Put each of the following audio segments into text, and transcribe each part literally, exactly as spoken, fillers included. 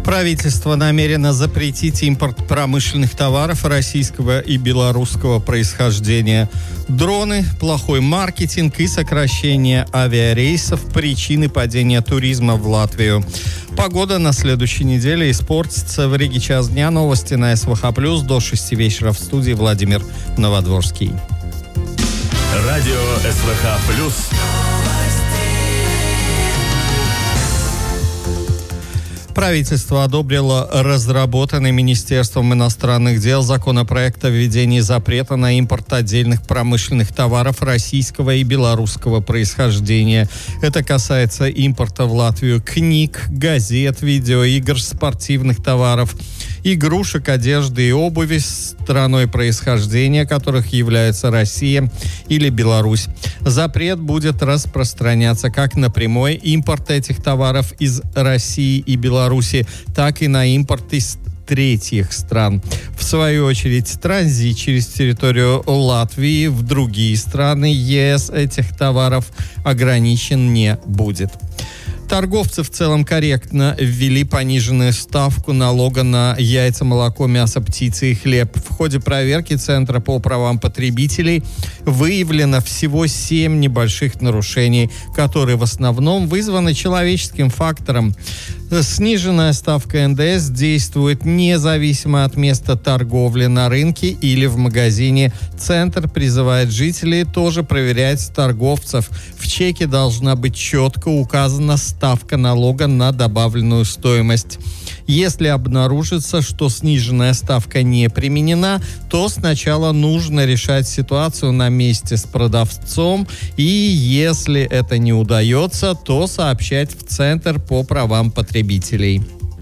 Правительство намерено запретить импорт промышленных товаров российского и белорусского происхождения. Дроны, плохой маркетинг и сокращение авиарейсов – причины падения туризма в Латвию. Погода на следующей неделе испортится. В Риге час дня. Новости на СВХ плюс. До шести вечера в студии Владимир Новодворский. Радио СВХ плюс. Правительство одобрило разработанный Министерством иностранных дел законопроект о введении запрета на импорт отдельных промышленных товаров российского и белорусского происхождения. Это касается импорта в Латвию книг, газет, видеоигр, спортивных товаров, игрушек, одежды и обуви, страной происхождения которых являются Россия или Беларусь. Запрет будет распространяться как на прямой импорт этих товаров из России и Беларуси, так и на импорт из третьих стран. В свою очередь, транзит через территорию Латвии в другие страны ЕС этих товаров ограничен не будет. Торговцы в целом корректно ввели пониженную ставку налога на яйца, молоко, мясо, птицы и хлеб. В ходе проверки Центра по правам потребителей выявлено всего семь небольших нарушений, которые в основном вызваны человеческим фактором. Сниженная ставка эн дэ эс действует независимо от места торговли на рынке или в магазине. Центр призывает жителей тоже проверять торговцев. В чеке должна быть четко указана ставка налога на добавленную стоимость. Если обнаружится, что сниженная ставка не применена, то сначала нужно решать ситуацию на месте с продавцом, и если это не удается, то сообщать в Центр по правам потребителей.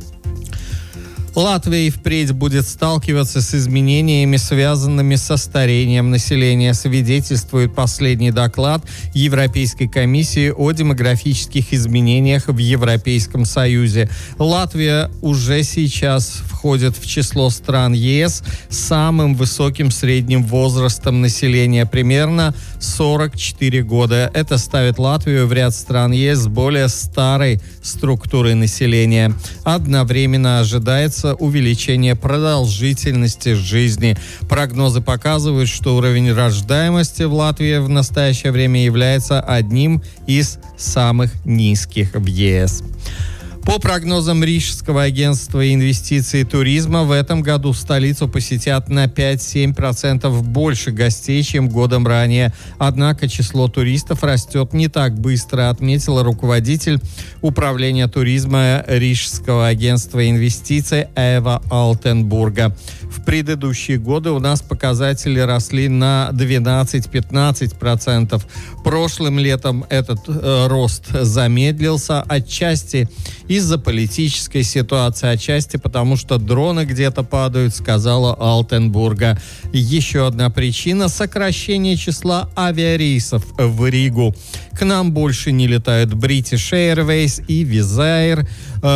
Латвия и впредь будет сталкиваться с изменениями, связанными со старением населения, свидетельствует последний доклад Европейской комиссии о демографических изменениях в Европейском Союзе. Латвия уже сейчас входит в число стран ЕС с самым высоким средним возрастом населения, примерно сорок четыре года. Это ставит Латвию в ряд стран ЕС с более старой структурой населения. Одновременно ожидается увеличение продолжительности жизни. Прогнозы показывают, что уровень рождаемости в Латвии в настоящее время является одним из самых низких в ЕС. По прогнозам Рижского агентства инвестиций и туризма, в этом году столицу посетят на пять-семь процентов больше гостей, чем годом ранее. Однако число туристов растет не так быстро, отметила руководитель управления туризма Рижского агентства инвестиций Эва Алтенбурга. В предыдущие годы у нас показатели росли на двенадцать-пятнадцать процентов. Прошлым летом этот э, рост замедлился, отчасти из-за политической ситуации, отчасти потому, что дроны где-то падают, сказала Алтенбурга. Еще одна причина – сокращение числа авиарейсов в Ригу. К нам больше не летают British Airways и Wizz Air.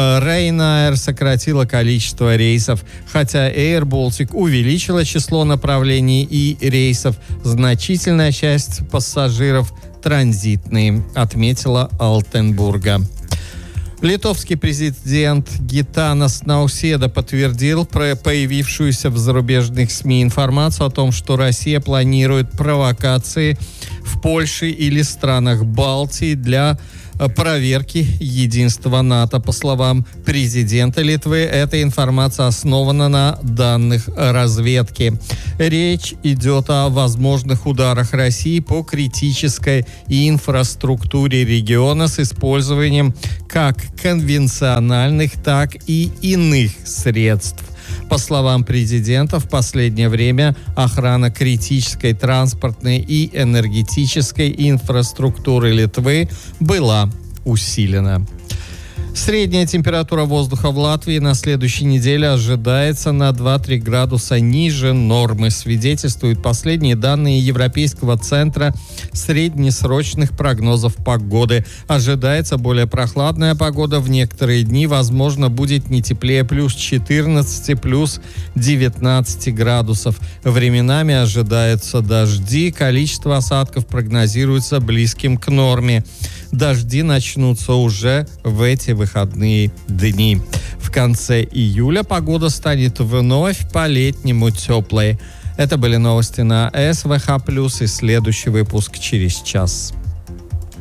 Ryanair сократила количество рейсов, хотя Air Baltic увеличила число направлений и рейсов. Значительная часть пассажиров транзитные, отметила Алтенбурга. Литовский президент Гитанас Науседа подтвердил про появившуюся в зарубежных СМИ информацию о том, что Россия планирует провокации в Польше или странах Балтии для проверки единства НАТО. По словам президента Литвы, эта информация основана на данных разведки. Речь идет о возможных ударах России по критической инфраструктуре региона с использованием как конвенциональных, так и иных средств. По словам президента, в последнее время охрана критической транспортной и энергетической инфраструктуры Литвы была усилена. Средняя температура воздуха в Латвии на следующей неделе ожидается на два-три градуса ниже нормы, свидетельствуют последние данные Европейского центра среднесрочных прогнозов погоды. Ожидается более прохладная погода. В некоторые дни, возможно, будет не теплее плюс четырнадцать, плюс девятнадцать градусов. Временами ожидаются дожди. Количество осадков прогнозируется близким к норме. Дожди начнутся уже в эти выходные. выходные дни. В конце июля погода станет вновь по-летнему теплой. Это были новости на СВХ+, и следующий выпуск через час.